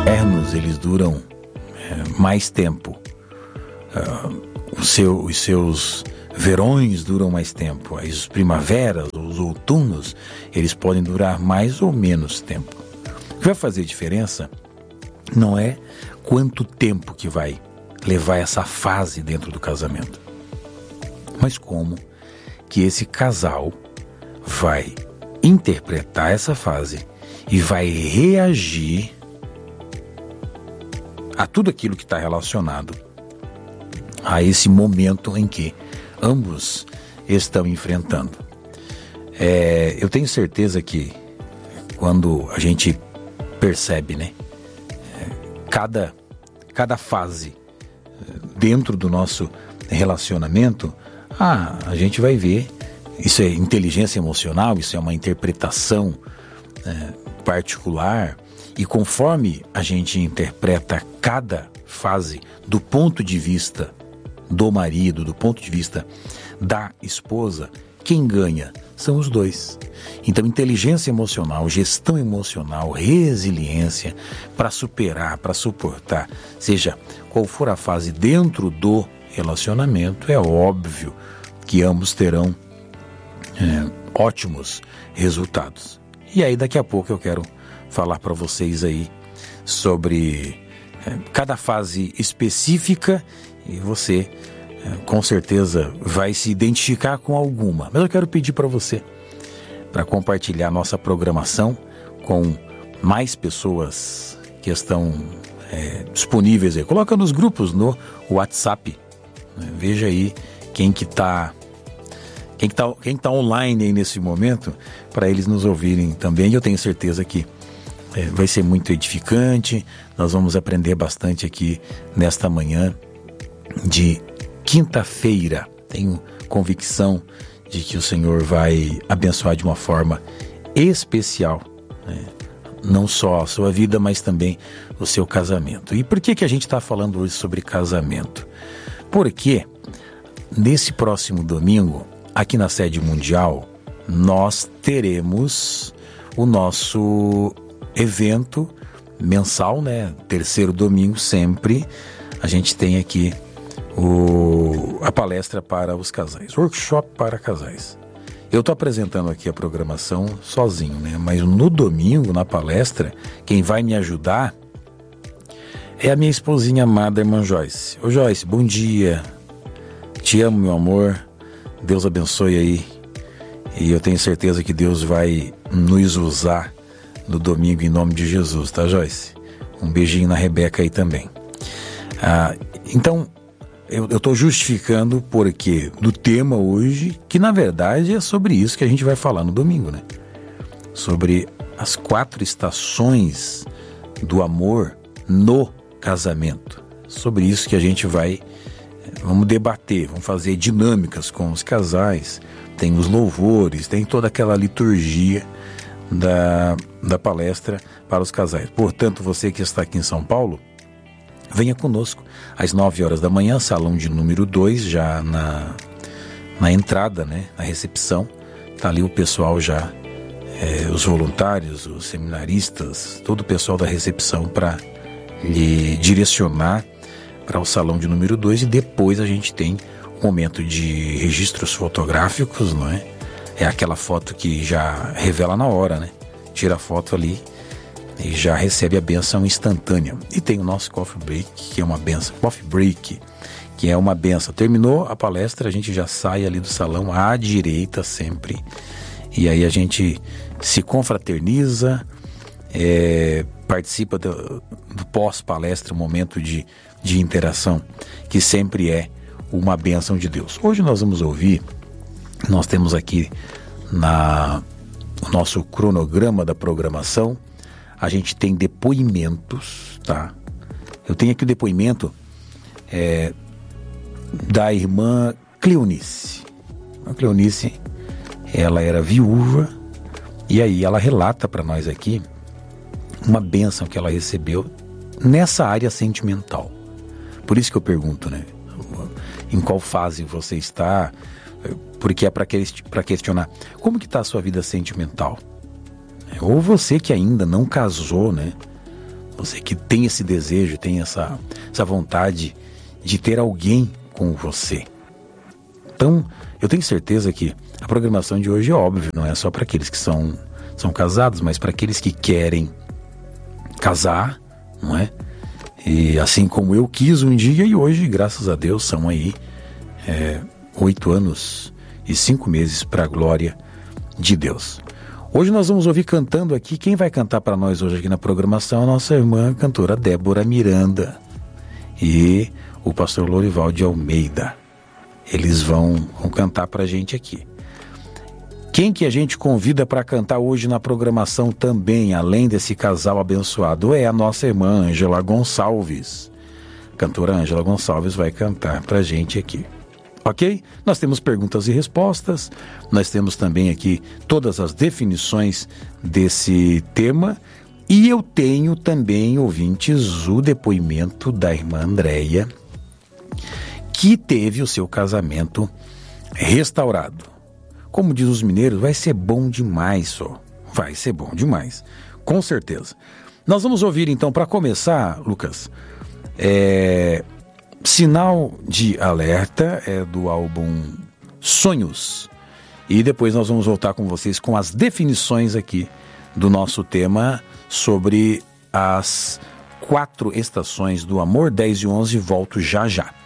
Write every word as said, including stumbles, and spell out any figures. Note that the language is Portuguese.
invernos, eles duram é, mais tempo. Uh, o seu, os seus verões duram mais tempo. As primaveras, os outonos, eles podem durar mais ou menos tempo. O que vai fazer diferença não é quanto tempo que vai levar essa fase dentro do casamento, mas como que esse casal vai interpretar essa fase e vai reagir a tudo aquilo que está relacionado a esse momento em que ambos estão enfrentando. É, eu tenho certeza que quando a gente percebe, né, cada, cada fase dentro do nosso relacionamento, ah, a gente vai ver, isso é inteligência emocional, isso é uma interpretação é, particular, e conforme a gente interpreta cada fase do ponto de vista do marido, do ponto de vista da esposa, quem ganha são os dois. Então, inteligência emocional, gestão emocional, resiliência para superar, para suportar, seja qual for a fase dentro do relacionamento, é óbvio que ambos terão é, ótimos resultados. E aí, daqui a pouco eu quero falar para vocês aí sobre é, cada fase específica, e você é, com certeza vai se identificar com alguma. Mas eu quero pedir para você para compartilhar nossa programação com mais pessoas que estão é, disponíveis aí. Coloca nos grupos no WhatsApp, né? Veja aí quem que está quem que tá, quem tá online aí nesse momento, para eles nos ouvirem também. E eu tenho certeza que é, vai ser muito edificante. Nós vamos aprender bastante aqui nesta manhã de quinta-feira. Tenho convicção de que o Senhor vai abençoar de uma forma especial, né? Não só a sua vida, mas também o seu casamento. E por que que a gente está falando hoje sobre casamento? Porque nesse próximo domingo, aqui na sede mundial, nós teremos o nosso evento mensal, né? Terceiro domingo sempre, a gente tem aqui o, a palestra para os casais, workshop para casais. Eu estou apresentando aqui a programação sozinho, né? Mas no domingo, na palestra, quem vai me ajudar é a minha esposinha amada, irmã Joyce. Ô Joyce, bom dia. Te amo, meu amor. Deus abençoe aí. E eu tenho certeza que Deus vai nos usar no domingo em nome de Jesus, tá, Joyce? Um beijinho na Rebeca aí também. Ah, então, eu estou justificando porque do tema hoje, que na verdade é sobre isso que a gente vai falar no domingo, né? Sobre as quatro estações do amor no casamento. Sobre isso que a gente vai, vamos debater, vamos fazer dinâmicas com os casais, tem os louvores, tem toda aquela liturgia da, da palestra para os casais. Portanto, você que está aqui em São Paulo, venha conosco às nove horas da manhã, salão de número dois, já na, na entrada, né, na recepção. Está ali o pessoal já, é, os voluntários, os seminaristas, todo o pessoal da recepção para lhe direcionar para o salão de número dois. E depois a gente tem um momento de registros fotográficos, não é? É aquela foto que já revela na hora, né? Tira a foto ali e já recebe a bênção instantânea. E tem o nosso coffee break, que é uma bênção. Coffee break, que é uma bênção. Terminou a palestra, a gente já sai ali do salão à direita sempre. E aí a gente se confraterniza, é, participa do, do pós-palestra, um momento de, de interação, que sempre é uma bênção de Deus. Hoje nós vamos ouvir, nós temos aqui na, no nosso cronograma da programação, a gente tem depoimentos, tá? Eu tenho aqui o depoimento é, da irmã Cleonice. A Cleonice, ela era viúva, e aí ela relata para nós aqui uma bênção que ela recebeu nessa área sentimental. Por isso que eu pergunto, né? Em qual fase você está? Porque é para questionar como que está a sua vida sentimental. Ou você que ainda não casou, né? Você que tem esse desejo, tem essa, essa vontade de ter alguém com você. Então, eu tenho certeza que a programação de hoje é óbvio, não é só para aqueles que são, são casados, mas para aqueles que querem casar, não é? E assim como eu quis um dia e hoje, graças a Deus, são aí é, oito anos e cinco meses para a glória de Deus. Hoje nós vamos ouvir cantando aqui, quem vai cantar para nós hoje aqui na programação é a nossa irmã cantora Débora Miranda e o pastor Lorival de Almeida. Eles vão, vão cantar para a gente aqui. Quem que a gente convida para cantar hoje na programação também, além desse casal abençoado, é a nossa irmã Ângela Gonçalves. A cantora Ângela Gonçalves vai cantar para a gente aqui. Ok? Nós temos perguntas e respostas, nós temos também aqui todas as definições desse tema e eu tenho também, ouvintes, o depoimento da irmã Andréia, que teve o seu casamento restaurado. Como diz os mineiros, vai ser bom demais só, vai ser bom demais, com certeza. Nós vamos ouvir então, para começar, Lucas, é... Sinal de Alerta é do álbum Sonhos. E depois nós vamos voltar com vocês com as definições aqui do nosso tema sobre as quatro estações do amor. Dez e onze, volto já já.